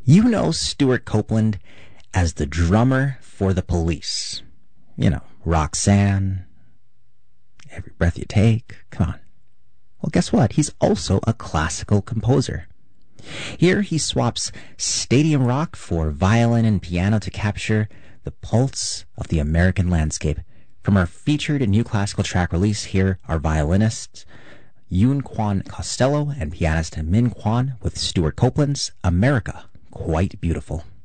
You know Stuart Copeland as the drummer for The Police. You know, Roxanne, Every Breath You Take. Come on. Well, guess what? He's also a classical composer. Here he swaps stadium rock for violin and piano to capture the pulse of the American landscape. From our featured new classical track release, here are violinists Yoon Kwan Costello and pianist Min Kwan with Stuart Copeland's America Quite Beautiful.